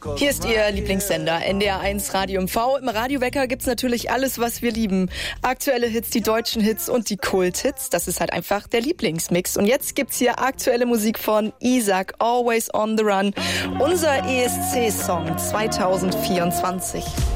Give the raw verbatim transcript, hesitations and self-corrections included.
Hier ist Ihr Lieblingssender, N D R eins Radio M V. Im Radiowecker gibt's natürlich alles, was wir lieben. Aktuelle Hits, die deutschen Hits und die Kult-Hits. Das ist halt einfach der Lieblingsmix. Und jetzt gibt's hier aktuelle Musik von Isaac, Always on the Run. Unser E S C-Song zwanzig vierundzwanzig.